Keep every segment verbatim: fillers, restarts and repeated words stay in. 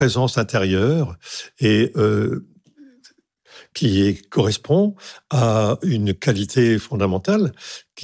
présence intérieure et euh, qui est, correspond à une qualité fondamentale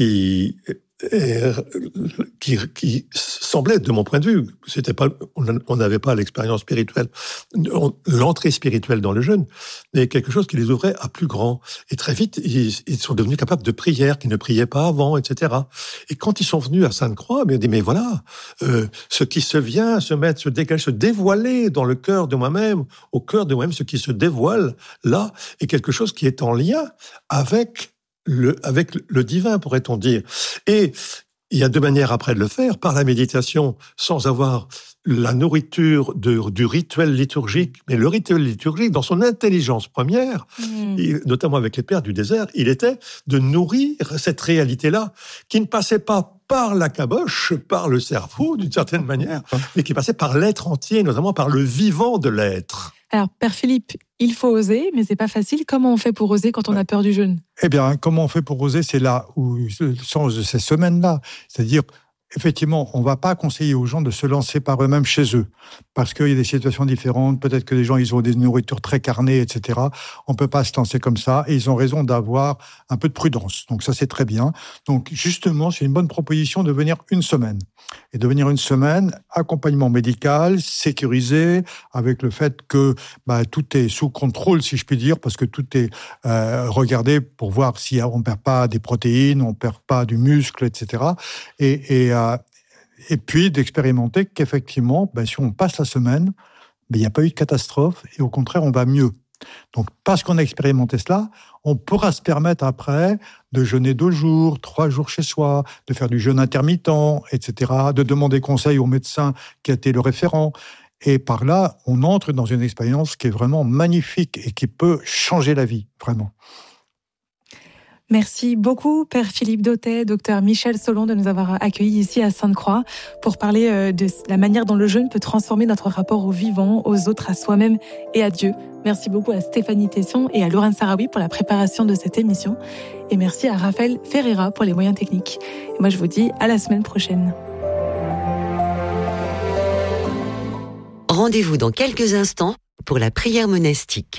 qui est, qui, qui semblait, de mon point de vue, c'était pas, on n'avait pas l'expérience spirituelle, l'entrée spirituelle dans le jeûne, mais quelque chose qui les ouvrait à plus grand. Et très vite, ils, ils sont devenus capables de prière, qu'ils ne priaient pas avant, et cetera. Et quand ils sont venus à Sainte-Croix, ils ont dit, mais voilà, euh, ce qui se vient, se mettre, se dégager, se dévoiler dans le cœur de moi-même, au cœur de moi-même, ce qui se dévoile là, est quelque chose qui est en lien avec le, avec le divin, pourrait-on dire. Et il y a deux manières après de le faire, par la méditation, sans avoir la nourriture de, du rituel liturgique. Mais le rituel liturgique, dans son intelligence première, mmh. il, notamment avec les pères du désert, il était de nourrir cette réalité-là, qui ne passait pas par la caboche, par le cerveau, d'une certaine manière, mais qui passait par l'être entier, notamment par le vivant de l'être. Alors, Père Philippe, il faut oser, mais c'est pas facile. Comment on fait pour oser quand on a peur du jeûne ? Eh bien, comment on fait pour oser ? C'est là où le sens de ces semaines-là. C'est-à-dire, effectivement, on ne va pas conseiller aux gens de se lancer par eux-mêmes chez eux, parce qu'il y a des situations différentes. Peut-être que les gens, ils ont des nourritures très carnées, et cetera. On ne peut pas se lancer comme ça, et ils ont raison d'avoir un peu de prudence. Donc ça, c'est très bien. Donc justement, c'est une bonne proposition de venir une semaine. Et de venir une semaine, accompagnement médical, sécurisé, avec le fait que bah, tout est sous contrôle, si je puis dire, parce que tout est euh, regardé pour voir si on ne perd pas des protéines, on ne perd pas du muscle, et cetera. Et, et, euh, et puis d'expérimenter qu'effectivement, bah, si on passe la semaine, bah, il n'y a pas eu de catastrophe, et au contraire, on va mieux. Donc, parce qu'on a expérimenté cela, on pourra se permettre après de jeûner deux jours, trois jours chez soi, de faire du jeûne intermittent, et cetera, de demander conseil au médecin qui a été le référent. Et par là, on entre dans une expérience qui est vraiment magnifique et qui peut changer la vie, vraiment. Merci beaucoup, Père Philippe Dautet, Docteur Michel Solon, de nous avoir accueillis ici à Sainte-Croix pour parler de la manière dont le jeûne peut transformer notre rapport au vivant, aux autres, à soi-même et à Dieu. Merci beaucoup à Stéphanie Tesson et à Laurent Sarawi pour la préparation de cette émission. Et merci à Raphaël Ferreira pour les moyens techniques. Et moi, je vous dis à la semaine prochaine. Rendez-vous dans quelques instants pour la prière monastique.